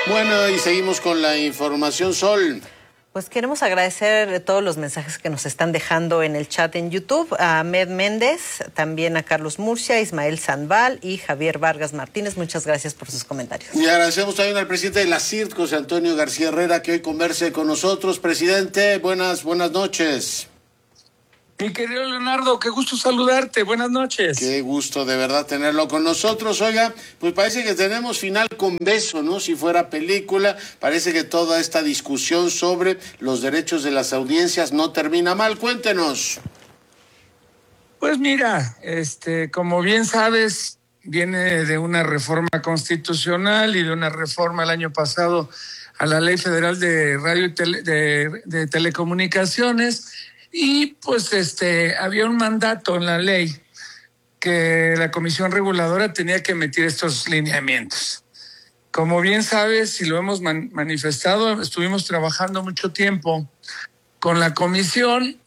Bueno, y seguimos con la información, Sol. Pues queremos agradecer todos los mensajes que nos están dejando en el chat en YouTube, a Ahmed Méndez, también a Carlos Murcia, Ismael Sanval y Javier Vargas Martínez. Muchas gracias por sus comentarios. Y agradecemos también al presidente de la CIRT, José Antonio García Herrera, que hoy converse con nosotros. Presidente, buenas noches. Mi querido Leonardo, qué gusto saludarte, buenas noches. Qué gusto de verdad tenerlo con nosotros. Oiga, pues parece que tenemos final con beso, ¿no? Si fuera película, parece que toda esta discusión sobre los derechos de las audiencias no termina mal. Cuéntenos. Pues mira, como bien sabes, viene de una reforma constitucional y de una reforma el año pasado a la Ley Federal de Radio y de Telecomunicaciones. Y pues había un mandato en la ley que la Comisión Reguladora tenía que emitir estos lineamientos. Como bien sabes y lo hemos manifestado, estuvimos trabajando mucho tiempo con la comisión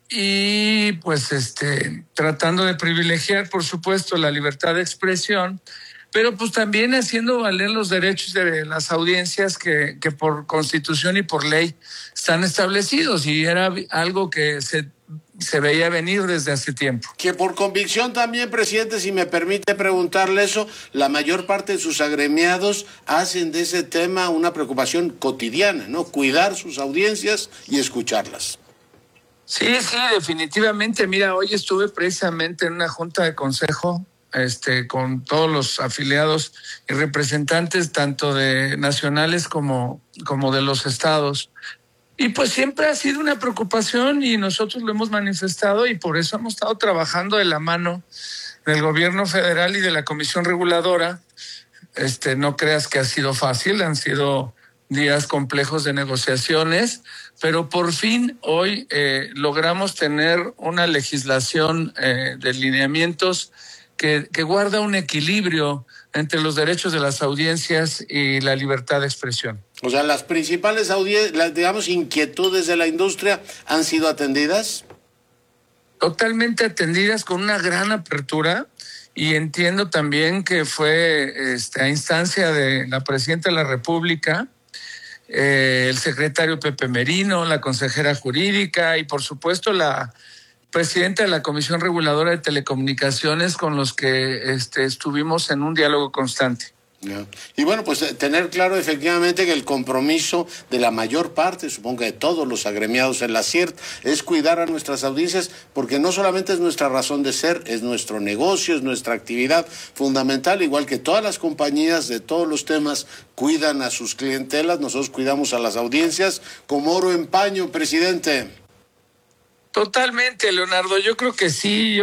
y pues tratando de privilegiar, por supuesto, la libertad de expresión, pero pues también haciendo valer los derechos de las audiencias que por Constitución y por ley están establecidos, y era algo que se veía venir desde hace tiempo. Que por convicción también, presidente, si me permite preguntarle eso, la mayor parte de sus agremiados hacen de ese tema una preocupación cotidiana, ¿no? Cuidar sus audiencias y escucharlas. Sí, definitivamente. Mira, hoy estuve precisamente en una junta de consejo con todos los afiliados y representantes tanto de nacionales como de los estados. Y pues siempre ha sido una preocupación y nosotros lo hemos manifestado, y por eso hemos estado trabajando de la mano del gobierno federal y de la Comisión Reguladora. No creas que ha sido fácil, han sido días complejos de negociaciones, pero por fin hoy logramos tener una legislación de lineamientos que guarda un equilibrio entre los derechos de las audiencias y la libertad de expresión. O sea, las principales inquietudes de la industria han sido atendidas. Totalmente atendidas, con una gran apertura, y entiendo también que fue a instancia de la Presidenta de la República, el secretario Pepe Merino, la consejera jurídica y por supuesto la presidenta de la Comisión Reguladora de Telecomunicaciones, con los que estuvimos en un diálogo constante. Y bueno, pues tener claro efectivamente que el compromiso de la mayor parte, supongo que de todos los agremiados en la CIRT, es cuidar a nuestras audiencias, porque no solamente es nuestra razón de ser, es nuestro negocio, es nuestra actividad fundamental, igual que todas las compañías de todos los temas cuidan a sus clientelas, nosotros cuidamos a las audiencias como oro en paño, presidente. Totalmente, Leonardo, yo creo que sí,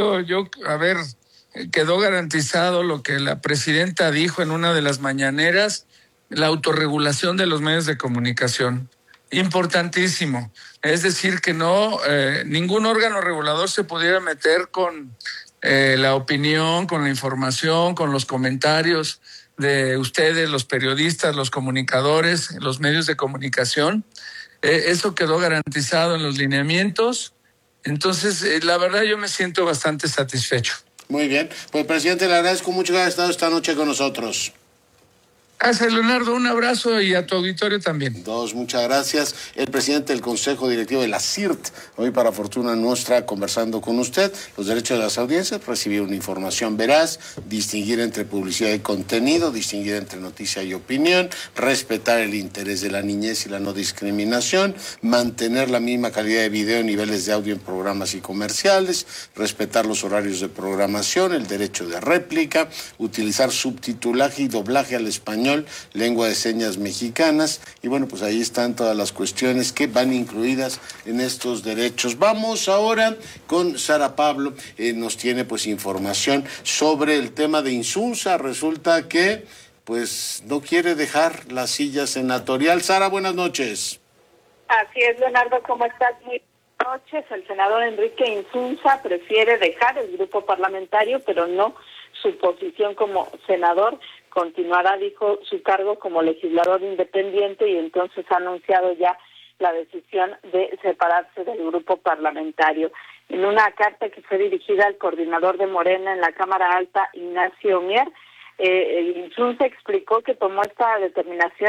quedó garantizado lo que la presidenta dijo en una de las mañaneras, la autorregulación de los medios de comunicación. Importantísimo. Es decir, que no ningún órgano regulador se pudiera meter con la opinión, con la información, con los comentarios de ustedes, los periodistas, los comunicadores, los medios de comunicación. Eso quedó garantizado en los lineamientos. Entonces, la verdad, yo me siento bastante satisfecho. Muy bien. Pues, presidente, le agradezco mucho que haya estado esta noche con nosotros. Gracias, Leonardo. Un abrazo, y a tu auditorio también. Muchas gracias. El presidente del Consejo Directivo de la CIRT, hoy para fortuna nuestra, conversando con usted. Los derechos de las audiencias, recibir una información veraz, distinguir entre publicidad y contenido, distinguir entre noticia y opinión, respetar el interés de la niñez y la no discriminación, mantener la misma calidad de video y niveles de audio en programas y comerciales, respetar los horarios de programación, el derecho de réplica, utilizar subtitulaje y doblaje al español, lengua de señas mexicanas, y bueno, pues ahí están todas las cuestiones que van incluidas en estos derechos. Vamos ahora con Sara Pablo, nos tiene pues información sobre el tema de Insunza. Resulta que pues no quiere dejar la silla senatorial. Sara, buenas noches. Así es, Leonardo, ¿cómo estás? Muy buenas noches. El senador Enrique Insunza prefiere dejar el grupo parlamentario, pero no su posición como senador. Continuará, dijo, su cargo como legislador independiente, y entonces ha anunciado ya la decisión de separarse del grupo parlamentario. En una carta que fue dirigida al coordinador de Morena en la Cámara Alta, Ignacio Mier, Insunza explicó que tomó esta determinación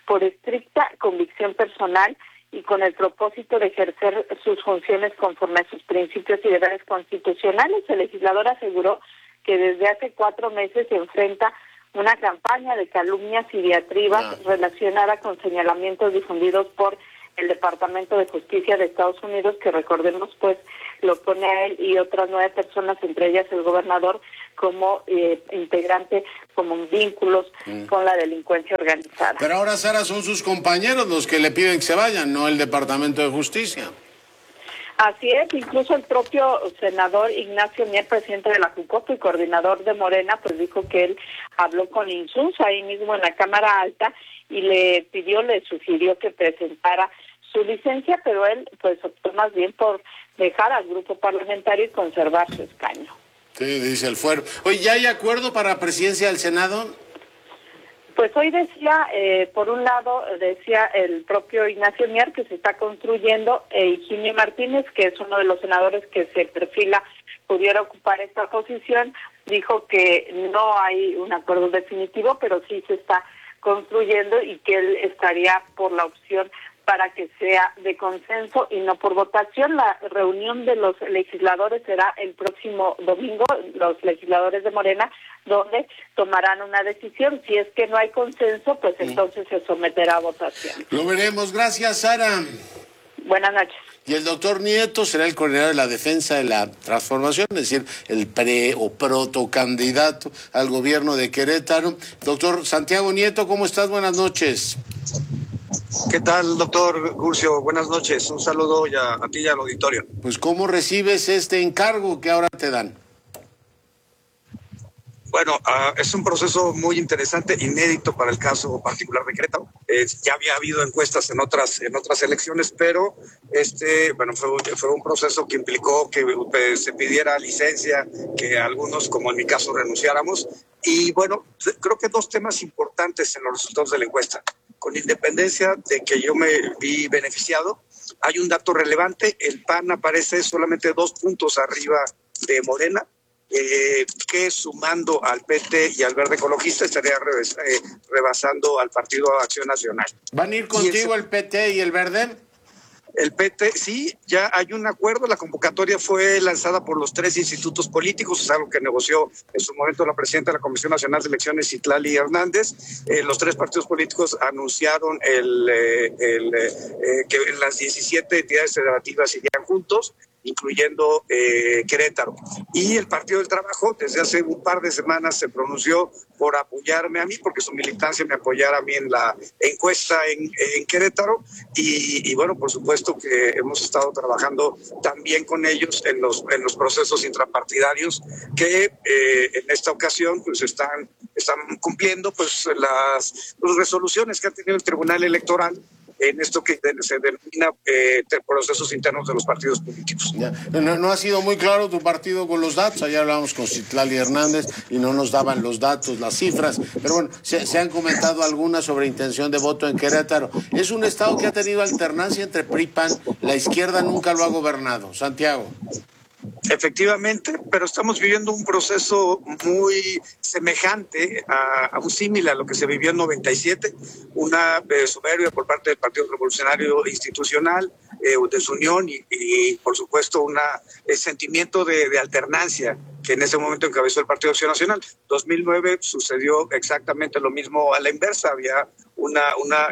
por estricta convicción personal y con el propósito de ejercer sus funciones conforme a sus principios y deberes constitucionales. El legislador aseguró que desde hace 4 meses se enfrenta una campaña de calumnias y diatribas relacionada con señalamientos difundidos por el Departamento de Justicia de Estados Unidos, que recordemos pues lo pone a él y otras 9 personas, entre ellas el gobernador, como integrante, como vínculos con la delincuencia organizada. Pero ahora, Sara, son sus compañeros los que le piden que se vayan, no el Departamento de Justicia. Así es, incluso el propio senador Ignacio Mier, presidente de la Jucopo y coordinador de Morena, pues dijo que él habló con Insunza ahí mismo en la Cámara Alta y le sugirió que presentara su licencia, pero él pues optó más bien por dejar al grupo parlamentario y conservar su escaño. Sí, dice el fuero. Oye, ¿ya hay acuerdo para presidencia del Senado? Pues hoy decía, por un lado, decía el propio Ignacio Mier que se está construyendo, Higinio Martínez, que es uno de los senadores que se perfila pudiera ocupar esta posición, dijo que no hay un acuerdo definitivo, pero sí se está construyendo y que él estaría por la opción para que sea de consenso y no por votación. La reunión de los legisladores será el próximo domingo, los legisladores de Morena, donde tomarán una decisión. Si es que no hay consenso, pues entonces se someterá a votación. Lo veremos. Gracias, Sara. Buenas noches. Y el doctor Nieto será el coordinador de la defensa de la transformación, es decir, el pre o protocandidato al gobierno de Querétaro. Doctor Santiago Nieto, ¿cómo estás? Buenas noches. ¿Qué tal, doctor Curcio? Buenas noches. Un saludo a ti y al auditorio. Pues, ¿cómo recibes este encargo que ahora te dan? Bueno, es un proceso muy interesante, inédito para el caso particular de Querétaro. Ya había habido encuestas en otras elecciones, pero fue un proceso que implicó que se pidiera licencia, que algunos, como en mi caso, renunciáramos. Y bueno, creo que 2 temas importantes en los resultados de la encuesta. Con independencia de que yo me vi beneficiado, hay un dato relevante: el PAN aparece solamente 2 puntos arriba de Morena, que sumando al PT y al Verde Ecologista estaría rebasando al Partido Acción Nacional. ¿Van a ir contigo el PT y el Verde? El PT, sí, ya hay un acuerdo. La convocatoria fue lanzada por los 3 institutos políticos, es algo que negoció en su momento la presidenta de la Comisión Nacional de Elecciones, Citlali Hernández. Los 3 partidos políticos anunciaron que las 17 entidades federativas irían juntos, incluyendo Querétaro. Y el Partido del Trabajo desde hace un par de semanas se pronunció por apoyarme a mí, porque su militancia me apoyara a mí en la encuesta en Querétaro. Y bueno, por supuesto que hemos estado trabajando también con ellos en los procesos intrapartidarios que en esta ocasión pues están cumpliendo pues las resoluciones que ha tenido el Tribunal Electoral en esto que se denomina procesos internos de los partidos políticos. No ha sido muy claro tu partido con los datos. Ayer hablábamos con Citlali Hernández y no nos daban los datos, las cifras, pero bueno, se han comentado algunas sobre intención de voto en Querétaro. Es un estado que ha tenido alternancia entre PRI y PAN, la izquierda nunca lo ha gobernado. Santiago. Efectivamente, pero estamos viviendo un proceso muy semejante a un símil a lo que se vivió en 97, una soberbia por parte del Partido Revolucionario Institucional, desunión y por supuesto un sentimiento de alternancia que en ese momento encabezó el Partido Acción Nacional. 2009 sucedió exactamente lo mismo a la inversa. Había una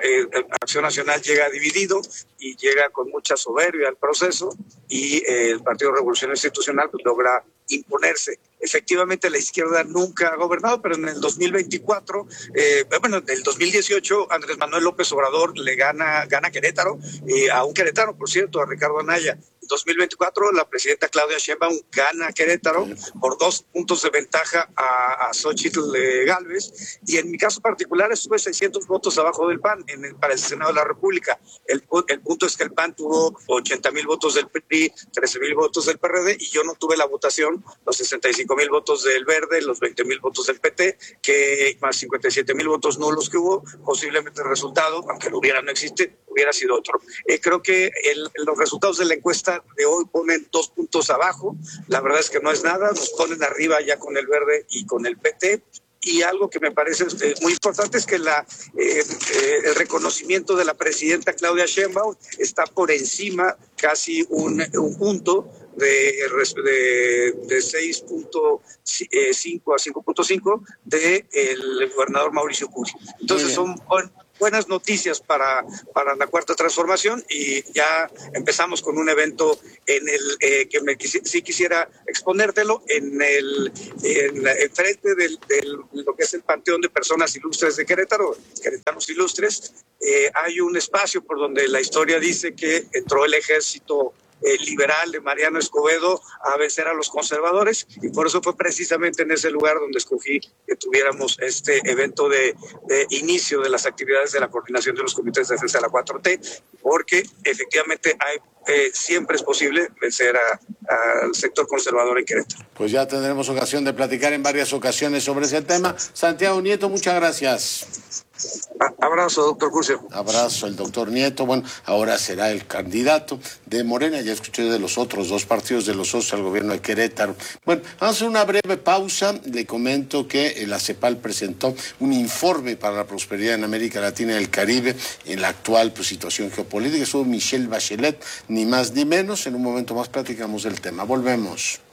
Acción Nacional llega dividido y llega con mucha soberbia al proceso, y el Partido Revolucionario Institucional pues logra imponerse. Efectivamente, la izquierda nunca ha gobernado, pero en el 2024, en el 2018, Andrés Manuel López Obrador le gana Querétaro, a un Querétaro, por cierto, a Ricardo Anaya. En 2024, la presidenta Claudia Sheinbaum gana Querétaro por 2 puntos de ventaja a Xóchitl Gálvez, y en mi caso particular estuve 600 votos abajo del PAN para el Senado de la República. El punto es que el PAN tuvo 80,000 votos del PRI, 13,000 votos del PRD, y yo no tuve la votación, los 65,000 votos del Verde, los 20,000 votos del PT, que más 57,000 votos nulos que hubo. Posiblemente el resultado, aunque lo hubiera, no existe, hubiera sido otro. Creo que los resultados de la encuesta de hoy ponen 2 puntos abajo. La verdad es que no es nada, nos ponen arriba ya con el Verde y con el PT. y algo que me parece muy importante es que el reconocimiento de la presidenta Claudia Sheinbaum está por encima casi un punto de 6.5 a 5.5 del gobernador Mauricio Curi. Entonces son buenas noticias para la Cuarta Transformación, y ya empezamos con un evento en el que sí quisiera exponértelo en el frente de lo que es el Panteón de Personas Ilustres de Querétaro, Querétanos Ilustres. Hay un espacio por donde la historia dice que entró el ejército liberal de Mariano Escobedo a vencer a los conservadores, y por eso fue precisamente en ese lugar donde escogí que tuviéramos este evento de inicio de las actividades de la coordinación de los comités de defensa de la 4T, porque efectivamente siempre es posible vencer al sector conservador en Querétaro. Pues ya tendremos ocasión de platicar en varias ocasiones sobre ese tema. Santiago Nieto, muchas gracias. Abrazo, doctor Curcio. Abrazo, el doctor Nieto. Bueno, ahora será el candidato de Morena. Ya escuché de los otros dos partidos de los socios al gobierno de Querétaro. Bueno, vamos a hacer una breve pausa. Le comento que la CEPAL presentó un informe para la prosperidad en América Latina y el Caribe en la actual situación geopolítica. Estuvo Michelle Bachelet, ni más ni menos. En un momento más platicamos del tema. Volvemos.